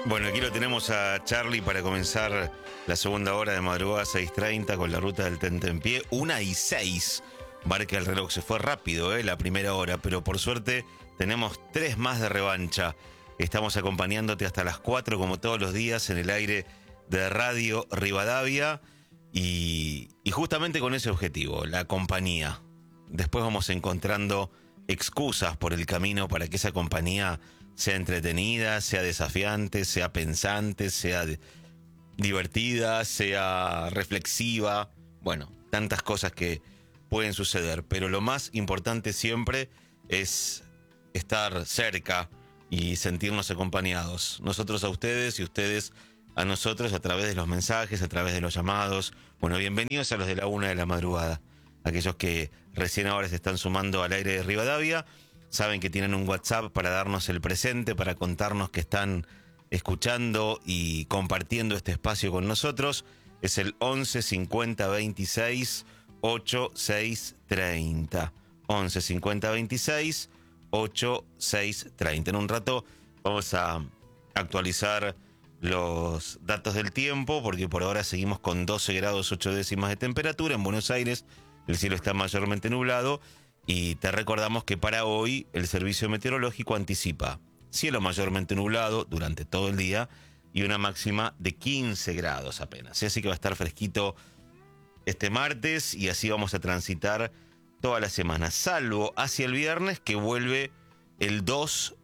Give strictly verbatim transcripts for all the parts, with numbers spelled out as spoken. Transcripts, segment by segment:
Bueno, aquí lo tenemos a Charlie para comenzar la segunda hora de madrugada seis treinta con la ruta del Tentempié. Una y seis. Marca el reloj, se fue rápido, ¿eh? La primera hora, pero por suerte tenemos tres más de revancha. Estamos acompañándote hasta las cuatro, como todos los días, en el aire de Radio Rivadavia. Y, y justamente con ese objetivo, la compañía. Después vamos encontrando excusas por el camino para que esa compañía sea entretenida, sea desafiante, sea pensante, sea de- divertida, sea reflexiva. Bueno, tantas cosas que pueden suceder, pero lo más importante siempre es estar cerca y sentirnos acompañados. Nosotros a ustedes y ustedes a nosotros a través de los mensajes, a través de los llamados. Bueno, bienvenidos a los de la una de la madrugada. Aquellos que recién ahora se están sumando al aire de Rivadavia, saben que tienen un WhatsApp para darnos el presente, para contarnos que están escuchando y compartiendo este espacio con nosotros. Es el once cincuenta veintiséis ochenta y seis treinta. once cincuenta veintiséis ochenta y seis treinta. En un rato vamos a actualizar los datos del tiempo, porque por ahora seguimos con doce grados ocho décimas de temperatura en Buenos Aires. El cielo está mayormente nublado y te recordamos que para hoy el servicio meteorológico anticipa cielo mayormente nublado durante todo el día y una máxima de quince grados apenas. Así que va a estar fresquito este martes y así vamos a transitar toda la semana, salvo hacia el viernes, que vuelve el dos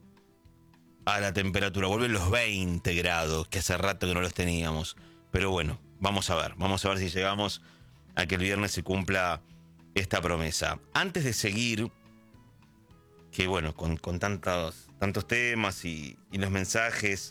a la temperatura, vuelven los veinte grados, que hace rato que no los teníamos. Pero bueno, vamos a ver, vamos a ver si llegamos a que el viernes se cumpla esta promesa. Antes de seguir, que bueno, con, con tantos, tantos temas y, y los mensajes,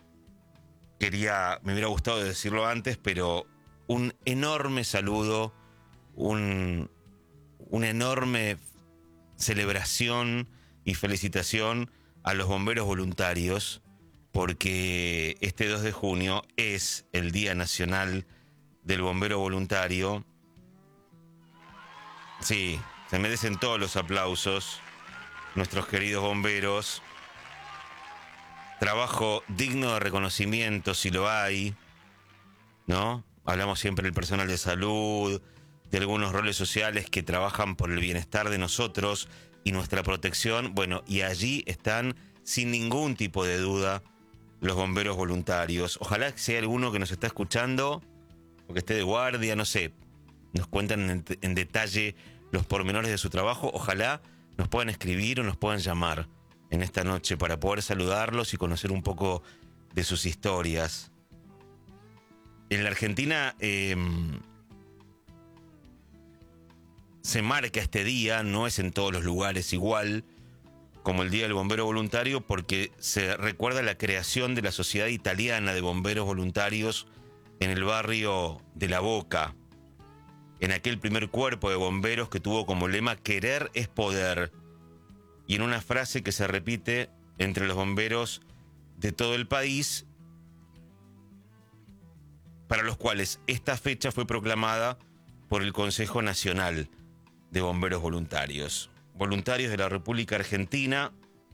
quería, me hubiera gustado decirlo antes, pero un enorme saludo, un, una enorme celebración y felicitación a los bomberos voluntarios, porque este dos de junio es el Día Nacional del Bombero Voluntario. Sí, se merecen todos los aplausos nuestros queridos bomberos. Trabajo digno de reconocimiento si lo hay, ¿no? Hablamos siempre del personal de salud, de algunos roles sociales que trabajan por el bienestar de nosotros y nuestra protección. Bueno, y allí están sin ningún tipo de duda los bomberos voluntarios. Ojalá que sea alguno que nos está escuchando o que esté de guardia, no sé, nos cuentan en, en detalle los pormenores de su trabajo. Ojalá nos puedan escribir o nos puedan llamar en esta noche para poder saludarlos y conocer un poco de sus historias. En la Argentina eh, se marca este día, no es en todos los lugares igual, como el Día del Bombero Voluntario, porque se recuerda la creación de la Sociedad Italiana de Bomberos Voluntarios en el barrio de La Boca, en aquel primer cuerpo de bomberos que tuvo como lema "querer es poder", y en una frase que se repite entre los bomberos de todo el país, para los cuales esta fecha fue proclamada por el Consejo Nacional de Bomberos Voluntarios. Voluntarios de la República Argentina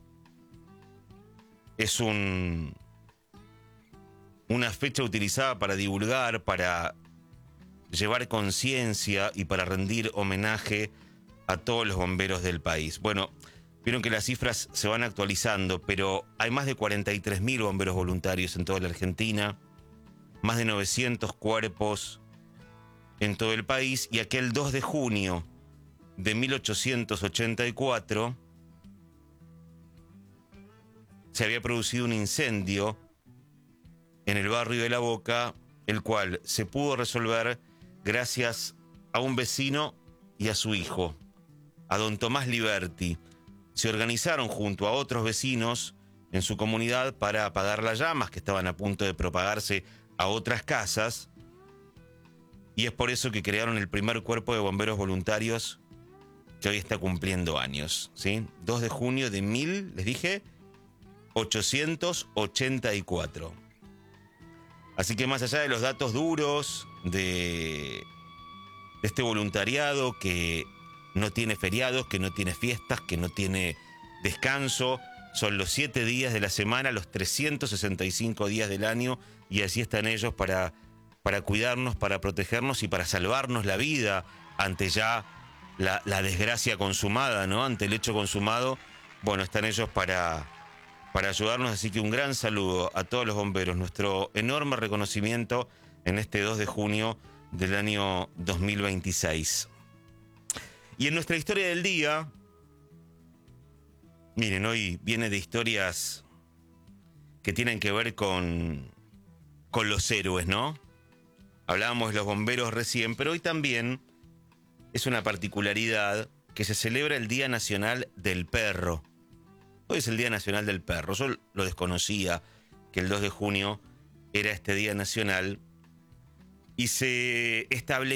es un, una fecha utilizada para divulgar, para llevar conciencia y para rendir homenaje a todos los bomberos del país. Bueno, vieron que las cifras se van actualizando, pero hay más de cuarenta y tres mil bomberos voluntarios en toda la Argentina, más de novecientos cuerpos en todo el país, y aquel dos de junio de mil ochocientos ochenta y cuatro se había producido un incendio en el barrio de La Boca, el cual se pudo resolver gracias a un vecino y a su hijo, a don Tomás Liberti. Se organizaron junto a otros vecinos en su comunidad para apagar las llamas que estaban a punto de propagarse a otras casas, y es por eso que crearon el primer cuerpo de bomberos voluntarios que hoy está cumpliendo años, ¿sí? dos de junio de mil, les dije, ochocientos ochenta y cuatro. Así que más allá de los datos duros de, de este voluntariado que no tiene feriados, que no tiene fiestas, que no tiene descanso, son los siete días de la semana, los trescientos sesenta y cinco días del año, y así están ellos para, para cuidarnos, para protegernos y para salvarnos la vida ante ya la, la desgracia consumada, ¿no? Ante el hecho consumado, bueno, están ellos para, para ayudarnos. Así que un gran saludo a todos los bomberos, nuestro enorme reconocimiento en este dos de junio del año dos mil veintiséis. Y en nuestra historia del día, miren, hoy viene de historias que tienen que ver con, con los héroes, ¿no? Hablábamos de los bomberos recién, pero hoy también es una particularidad que se celebra el Día Nacional del Perro. Hoy es el Día Nacional del Perro. Yo lo desconocía, que el dos de junio era este Día Nacional, y se estableció